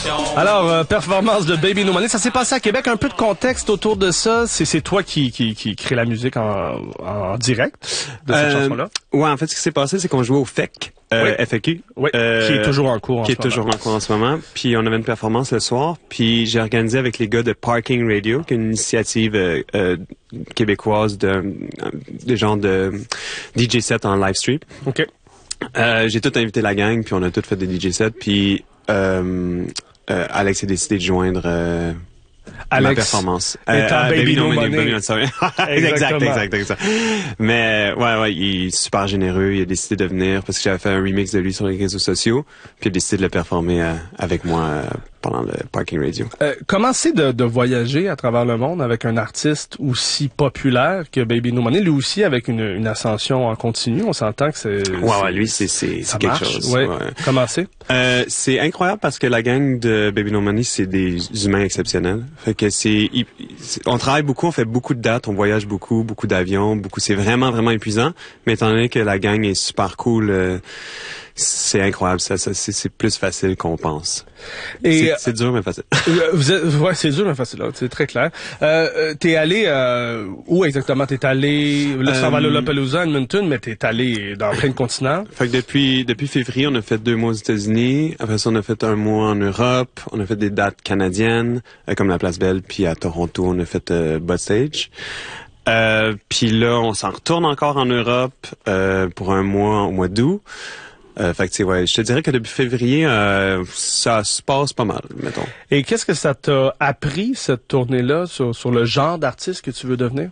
Alors, performance de Baby No Money, ça s'est passé à Québec. Un peu de contexte autour de ça. C'est toi qui crée la musique en direct de cette chanson-là? Ouais, en fait, ce qui s'est passé, c'est qu'on jouait au FEC. Oui. FAQ. Oui, qui est toujours en cours en ce moment. Puis on avait une performance le soir. Puis j'ai organisé avec les gars de Parking Radio, qui est une initiative québécoise de genre de DJ set en live stream. OK. J'ai tout invité la gang, puis on a tout fait des DJ sets. Puis Alex a décidé de joindre ma performance. Baby No Money. Exact. Mais ouais, il est super généreux. Il a décidé de venir parce que j'avais fait un remix de lui sur les réseaux sociaux. Puis il a décidé de le performer avec moi pendant le Parking Radio. Comment c'est de voyager à travers le monde avec un artiste aussi populaire que Baby No Money, lui aussi avec une ascension en continu? On s'entend que c'est... Ouais, lui, c'est quelque chose. Ouais. Comment c'est? C'est incroyable parce que la gang de Baby No Money, c'est des humains exceptionnels. Fait que on travaille beaucoup, on fait beaucoup de dates, on voyage beaucoup d'avions, c'est vraiment, vraiment épuisant. Mais étant donné que la gang est super cool, c'est incroyable, c'est plus facile qu'on pense. Et c'est dur mais facile. C'est dur mais facile, c'est très clair. T'es allé où exactement? T'es allé là tu t'en vas à Lollapalooza, Edmonton, mais t'es allé dans plein de continents. Fait que depuis février, on a fait 2 mois aux États-Unis. Après ça, on a fait 1 mois en Europe. On a fait des dates canadiennes, comme la Place Belle, puis à Toronto, on a fait Bud Stage. Puis là, on s'en retourne encore en Europe pour 1 mois au mois d'août. Fait que ouais, je te dirais que depuis février, ça se passe pas mal, mettons. Et qu'est-ce que ça t'a appris, cette tournée-là, sur le genre d'artiste que tu veux devenir?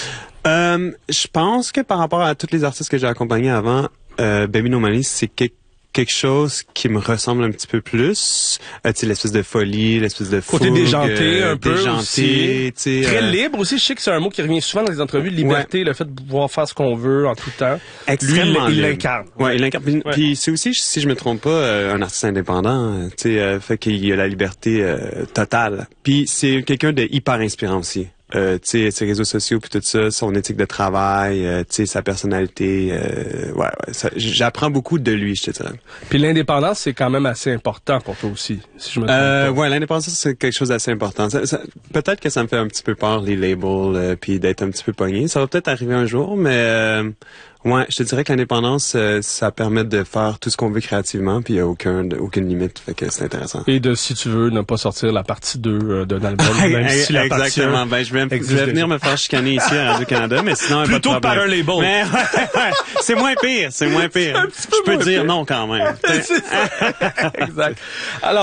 Je pense que par rapport à tous les artistes que j'ai accompagnés avant, Baby No Money, c'est quelque chose qui me ressemble un petit peu plus. Tu sais, l'espèce de folie, l'espèce de fougue. Côté déjanté, un peu déjanté, aussi. Très libre aussi. Je sais que c'est un mot qui revient souvent dans les entrevues. Liberté, ouais. Le fait de pouvoir faire ce qu'on veut en tout temps. Extrêmement Lui, il l'incarne. Ouais, il l'incarne. Puis c'est aussi, si je me trompe pas, un artiste indépendant. Tu sais, fait qu'il a la liberté totale. Puis c'est quelqu'un de hyper inspirant aussi. Tu sais, ses réseaux sociaux puis tout ça, son éthique de travail, tu sais, sa personnalité, ouais, j'apprends beaucoup de lui, je te dirais. Puis l'indépendance, c'est quand même assez important pour toi aussi, si je me trompe pas. Ouais, l'indépendance, c'est quelque chose d'assez important. Peut-être que ça me fait un petit peu peur, les labels, puis d'être un petit peu pogné. Ça va peut-être arriver un jour, mais ouais, je te dirais que l'indépendance, ça permet de faire tout ce qu'on veut créativement, puis il n'y a aucune limite, fait que c'est intéressant. Et si tu veux, ne pas sortir la partie 2 d'un album, même si la partie 1... Exactement, je vais venir me faire chicaner ici à Radio-Canada, mais sinon, plutôt pas de par un label. Mais c'est moins pire. Je peux dire non quand même. C'est ça. Exact. Alors,